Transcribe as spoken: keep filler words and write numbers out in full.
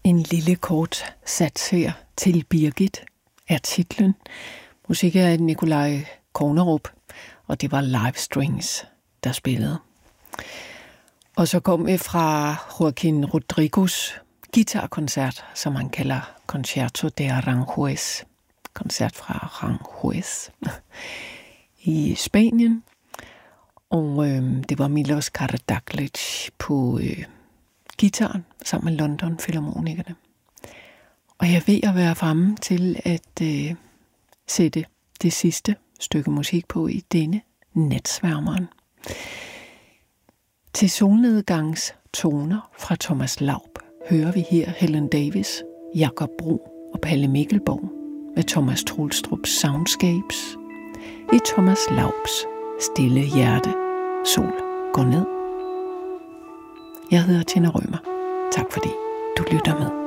En lille kort sats her til Birgit er titlen. Musik af Nikolaj Kornerup, og det var Live Strings, der spillede. Og så kom vi fra Joaquin Rodrigos guitarkoncert, som han kalder Concerto de Aranjuez. Koncert fra Aranjuez i Spanien. Og øh, det var Milos Karađaglić på øh, guitaren sammen med London Filharmonikerne. Og jeg er ved at være fremme til at øh, sætte det sidste stykke musik på i denne Natsværmeren. Til solnedgangs toner fra Thomas Laub hører vi her Helen Davis, Jakob Bro og Palle Mikkelborg med Thomas Troelstrups Soundscapes i Thomas Laubs Stille Hjerte. Sol går ned. Jeg hedder Tina Rømer. Tak fordi du lytter med.